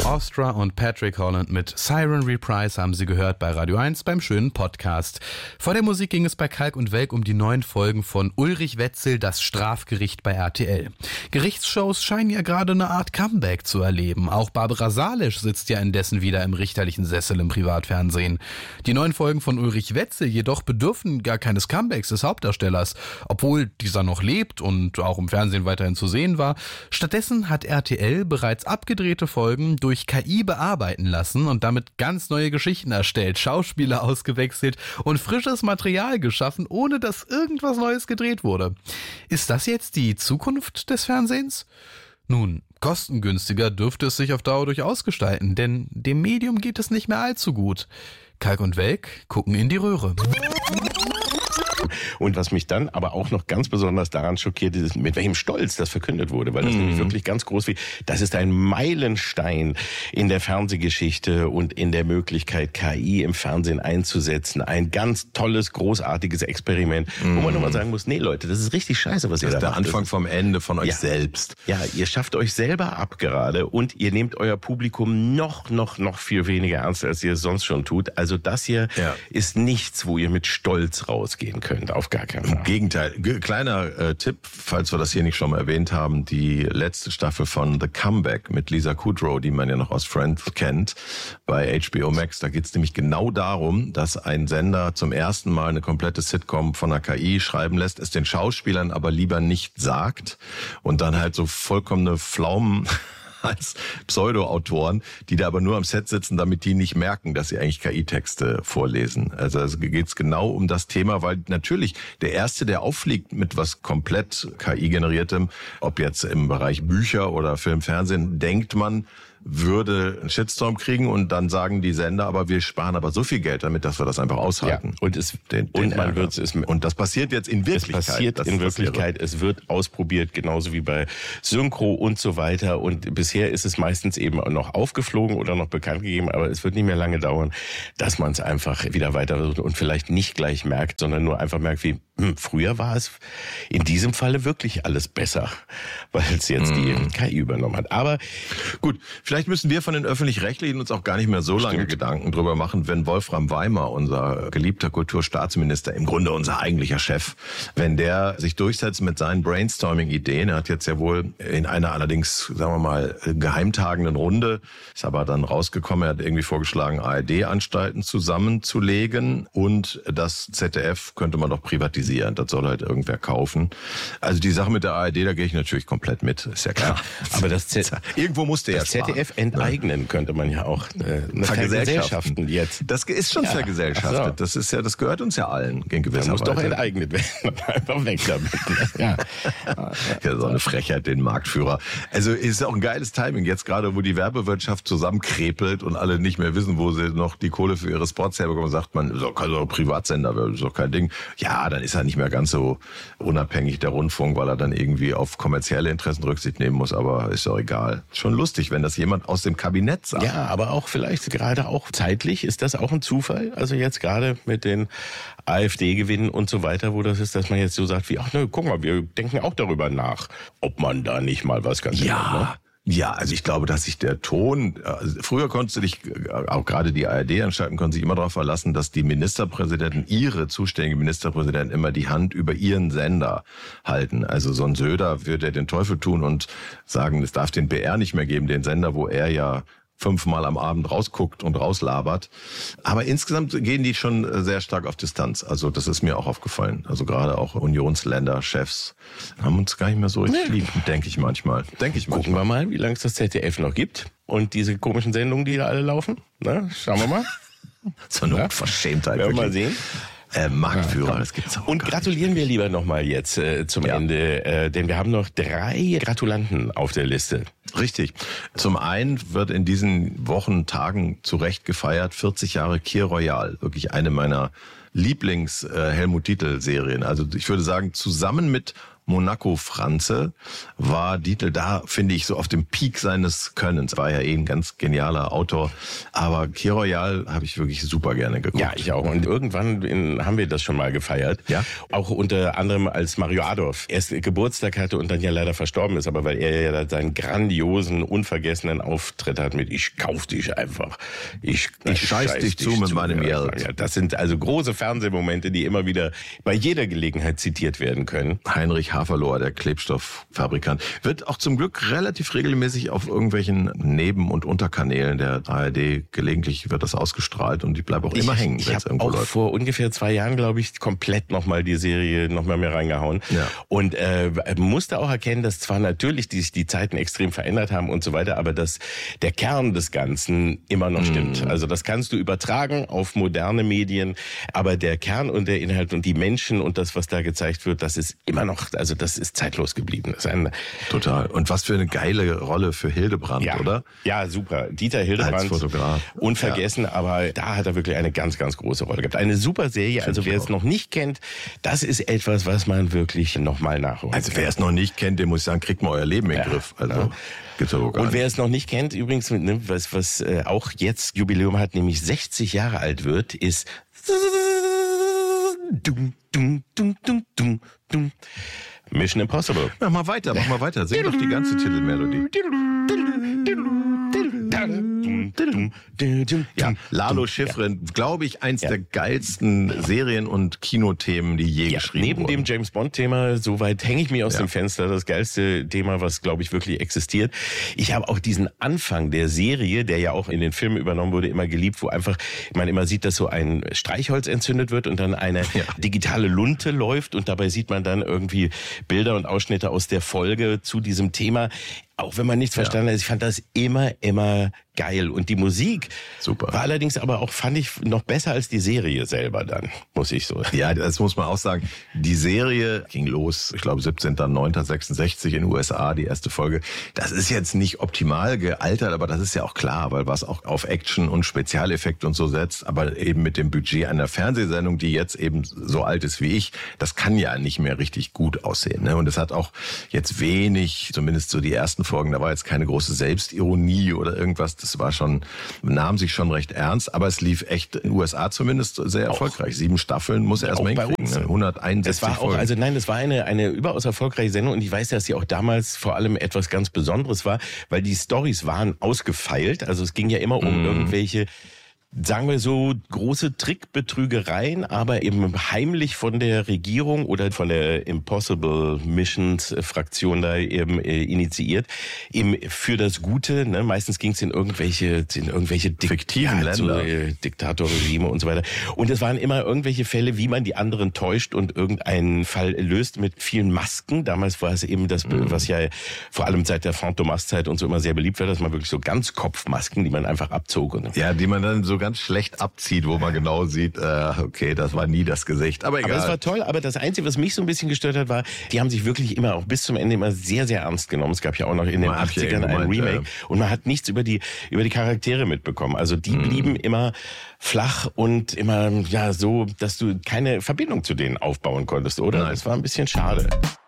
Orchestra und Patrick Holland mit Siren Reprise haben Sie gehört bei Radio 1 beim schönen Podcast. Vor der Musik ging es bei Kalk und Welk um die neuen Folgen von Ulrich Wetzel, das Strafgericht bei RTL. Gerichtsshows scheinen ja gerade eine Art Comeback zu erleben. Auch Barbara Salisch sitzt ja indessen wieder im richterlichen Sessel im Privatfernsehen. Die neuen Folgen von Ulrich Wetzel jedoch bedürfen gar keines Comebacks des Hauptdarstellers, obwohl dieser noch lebt und auch im Fernsehen weiterhin zu sehen war. Stattdessen hat RTL bereits abgedrehte Folgen durch KI bearbeiten lassen und damit ganz neue Geschichten erstellt, Schauspieler ausgewechselt und frisches Material geschaffen, ohne dass irgendwas Neues gedreht wurde. Ist das jetzt die Zukunft des Fernsehens? Nun, kostengünstiger dürfte es sich auf Dauer durchaus gestalten, denn dem Medium geht es nicht mehr allzu gut. Kalk und Welk gucken in die Röhre. Und was mich dann aber auch noch ganz besonders daran schockiert, ist, mit welchem Stolz das verkündet wurde, weil das nämlich wirklich ganz groß wie, das ist ein Meilenstein in der Fernsehgeschichte und in der Möglichkeit, KI im Fernsehen einzusetzen. Ein ganz tolles, großartiges Experiment, wo man nochmal sagen muss, nee Leute, das ist richtig scheiße, was ihr da macht. Das ist der Anfang vom Ende von euch selbst. Ja, ihr schafft euch selber ab gerade und ihr nehmt euer Publikum noch viel weniger ernst, als ihr es sonst schon tut. Also das hier ist nichts, wo ihr mit Stolz rausgehen könnt. Auf gar keinen Fall. Im Gegenteil. Kleiner Tipp, falls wir das hier nicht schon mal erwähnt haben, die letzte Staffel von The Comeback mit Lisa Kudrow, die man ja noch aus Friends kennt, bei HBO Max, da geht es nämlich genau darum, dass ein Sender zum ersten Mal eine komplette Sitcom von der KI schreiben lässt, es den Schauspielern aber lieber nicht sagt und dann halt so vollkommene Pflaumen als Pseudo-Autoren, die da aber nur am Set sitzen, damit die nicht merken, dass sie eigentlich KI-Texte vorlesen. Also es geht genau um das Thema, weil natürlich der Erste, der auffliegt mit was komplett KI-generiertem, ob jetzt im Bereich Bücher oder Film, Fernsehen, denkt man, würde einen Shitstorm kriegen und dann sagen die Sender, aber wir sparen aber so viel Geld damit, dass wir das einfach aushalten. Ja, und das passiert jetzt in Wirklichkeit. Es passiert in Wirklichkeit, es wird ausprobiert, genauso wie bei Synchro und so weiter. Und bisher ist es meistens eben noch aufgeflogen oder noch bekannt gegeben, aber es wird nicht mehr lange dauern, dass man es einfach wieder weiter und vielleicht nicht gleich merkt, sondern nur einfach merkt, wie früher war es in diesem Falle wirklich alles besser, weil es jetzt die KI übernommen hat. Aber gut, vielleicht müssen wir von den Öffentlich-Rechtlichen uns auch gar nicht mehr so lange Gedanken drüber machen, wenn Wolfram Weimar, unser geliebter Kulturstaatsminister, im Grunde unser eigentlicher Chef, wenn der sich durchsetzt mit seinen Brainstorming-Ideen. Er hat jetzt ja wohl in einer allerdings, sagen wir mal, geheimtagenden Runde, ist aber dann rausgekommen, er hat irgendwie vorgeschlagen, ARD-Anstalten zusammenzulegen und das ZDF könnte man doch privatisieren. Das soll halt irgendwer kaufen. Also die Sache mit der ARD, da gehe ich natürlich komplett mit, ist ja klar. Aber irgendwo musste er sparen. ZDF enteignen könnte man ja auch. Vergesellschaften jetzt. Das ist schon vergesellschaftet. So. Das ist ja, das gehört uns ja allen in gewisser Weise. Muss doch enteignet werden. Einfach weg damit. Ja, so eine Frechheit, den Marktführer. Also ist auch ein geiles Timing. Jetzt gerade, wo die Werbewirtschaft zusammenkrepelt und alle nicht mehr wissen, wo sie noch die Kohle für ihre Spots herbekommen, sagt man, so ein Privatsender, das ist doch kein Ding. Ja, dann ist er nicht mehr ganz so unabhängig, der Rundfunk, weil er dann irgendwie auf kommerzielle Interessen Rücksicht nehmen muss, aber ist doch egal. Schon lustig, wenn das jemand aus dem Kabinett sagt. Ja, aber auch vielleicht gerade auch zeitlich, ist das auch ein Zufall? Also jetzt gerade mit den AfD-Gewinnen und so weiter, wo das ist, dass man jetzt so sagt wie, ach ne, guck mal, wir denken auch darüber nach, ob man da nicht mal was ganz ändert, ne? Ja, also ich glaube, dass sich der Ton, früher konntest du dich, auch gerade die ARD-Anstalten konnten sich immer darauf verlassen, dass die Ministerpräsidenten, ihre zuständigen Ministerpräsidenten immer die Hand über ihren Sender halten. Also so ein Söder würde den Teufel tun und sagen, es darf den BR nicht mehr geben, den Sender, wo er ja 5-mal am Abend rausguckt und rauslabert. Aber insgesamt gehen die schon sehr stark auf Distanz. Also das ist mir auch aufgefallen. Also gerade auch Unionsländer-Chefs haben uns gar nicht mehr so richtig lieb, denke ich manchmal. Gucken wir mal, wie lange es das ZDF noch gibt. Und diese komischen Sendungen, die da alle laufen. Na, schauen wir mal. So eine Unverschämtheit. Werden wir mal sehen. Marktführer, das gibt's auch. Und gratulieren wir lieber nochmal jetzt zum Ende, denn wir haben noch 3 Gratulanten auf der Liste. Richtig. Zum einen wird in diesen Wochen, Tagen zu Recht gefeiert, 40 Jahre Kir Royal. Wirklich eine meiner Lieblings-Helmut-Dietl-Serien. Also ich würde sagen, zusammen mit Monaco-Franze war Dietl da, finde ich, so auf dem Peak seines Könnens. War ja ein ganz genialer Autor. Aber Key Royale habe ich wirklich super gerne geguckt. Ja, ich auch. Und irgendwann haben wir das schon mal gefeiert. Ja? Auch unter anderem, als Mario Adorf erst Geburtstag hatte und dann ja leider verstorben ist. Aber weil er ja seinen grandiosen, unvergessenen Auftritt hat mit "Ich kauf dich einfach. Ich scheiß dich zu mit meinem Geld." Ja, das sind also große Fernsehmomente, die immer wieder bei jeder Gelegenheit zitiert werden können. Heinrich Haferlohr, der Klebstofffabrikant, wird auch zum Glück relativ regelmäßig auf irgendwelchen Neben- und Unterkanälen der ARD, gelegentlich wird das ausgestrahlt und die bleibt auch immer hängen. Ich habe auch läuft. vor ungefähr 2 Jahren, glaube ich, komplett nochmal die Serie nochmal mehr reingehauen. Ja. Und musste auch erkennen, dass zwar natürlich die Zeiten extrem verändert haben und so weiter, aber dass der Kern des Ganzen immer noch stimmt. Also das kannst du übertragen auf moderne Medien, aber der Kern und der Inhalt und die Menschen und das, was da gezeigt wird, das ist immer noch, also das ist zeitlos geblieben. Das ist Total. Und was für eine geile Rolle für Hildebrand, ja, oder? Ja, super. Dieter Hildebrand, als Fotograf. unvergessen, aber da hat er wirklich eine ganz, ganz große Rolle gehabt. Eine super Serie, also wer es noch nicht kennt, das ist etwas, was man wirklich nochmal nachholen Also kann. wer es noch nicht kennt, dem muss ich sagen, kriegt mal euer Leben in den Griff. Also gibt's aber gar Und wer nicht. es noch nicht kennt, übrigens, ne, was auch jetzt Jubiläum hat, nämlich 60 Jahre alt wird, ist Mission Impossible. Mach mal weiter. Sing doch die ganze Titelmelodie. Ja, Lalo Schifrin, glaube ich, eins der geilsten Serien- und Kinothemen, die je geschrieben neben wurden. dem James-Bond-Thema, soweit hänge ich mir aus dem Fenster, das geilste Thema, was, glaube ich, wirklich existiert. Ich habe auch diesen Anfang der Serie, der ja auch in den Filmen übernommen wurde, immer geliebt, wo einfach man immer sieht, dass so ein Streichholz entzündet wird und dann eine digitale Lunte läuft und dabei sieht man dann irgendwie Bilder und Ausschnitte aus der Folge zu diesem Thema. Auch wenn man nichts verstanden hat, ich fand das immer geil. Und die Musik Super. war allerdings aber auch, fand ich, noch besser als die Serie selber dann, muss ich so. Ja, das muss man auch sagen. Die Serie ging los, ich glaube 17.09.66 in den USA, die erste Folge. Das ist jetzt nicht optimal gealtert, aber das ist ja auch klar, weil was auch auf Action und Spezialeffekte und so setzt, aber eben mit dem Budget einer Fernsehsendung, die jetzt eben so alt ist wie ich, das kann ja nicht mehr richtig gut aussehen. Ne? Und es hat auch jetzt wenig, zumindest so die ersten Folgen, da war jetzt keine große Selbstironie oder irgendwas, das war schon, nahm sich schon recht ernst, aber es lief echt in den USA zumindest sehr erfolgreich. 7 Staffeln muss er erstmal hinkriegen, ne? 161 Das war auch, Folgen. also nein, das war eine überaus erfolgreiche Sendung und ich weiß, dass sie auch damals vor allem etwas ganz Besonderes war, weil die Storys waren ausgefeilt, also es ging ja immer um irgendwelche, sagen wir so, große Trickbetrügereien, aber eben heimlich von der Regierung oder von der Impossible Missions Fraktion da eben initiiert, eben für das Gute, ne? Meistens ging es in irgendwelche Fiktiven Länder. so, Diktatorregime und so weiter. Und es waren immer irgendwelche Fälle, wie man die anderen täuscht und irgendeinen Fall löst mit vielen Masken. Damals war es eben das, was ja vor allem seit der Phantomas-Zeit und so immer sehr beliebt war, dass man wirklich so Ganzkopfmasken, die man einfach abzog. Und Ja, die man dann so ganz schlecht abzieht, wo man genau sieht, okay, das war nie das Gesicht. Aber egal. Aber es war toll, aber das Einzige, was mich so ein bisschen gestört hat, war, die haben sich wirklich immer auch bis zum Ende immer sehr, sehr ernst genommen. Es gab ja auch noch in den 80ern ein Remake und man hat nichts über die Charaktere mitbekommen. Also die blieben immer flach und immer so, dass du keine Verbindung zu denen aufbauen konntest, oder? Nein. Das war ein bisschen schade.